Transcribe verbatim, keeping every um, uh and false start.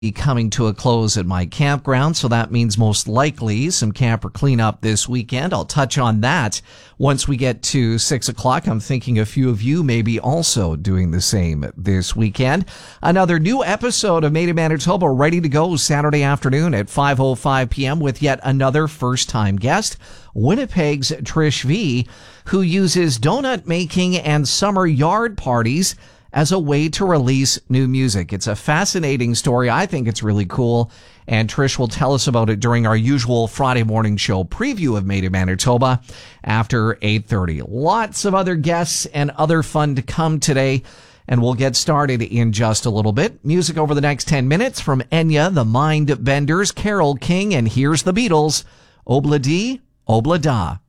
coming to a close at my campground, so that means most likely some camper cleanup this weekend. I'll touch on that once we get to six o'clock. I'm thinking a few of you may be also doing the same this weekend. Another new episode of Made in Manitoba ready to go Saturday afternoon at five oh five p.m. with yet another first-time guest, Winnipeg's Trish V, who uses donut making and summer yard parties as a way to release new music. It's a fascinating story. I think it's really cool, and Trish will tell us about it during our usual Friday morning show preview of Made in Manitoba after eight thirty. Lots of other guests and other fun to come today, and we'll get started in just a little bit. Music over the next ten minutes from Enya, the Mindbenders, Carole King, and here's the Beatles, Obla Di, Obla Da.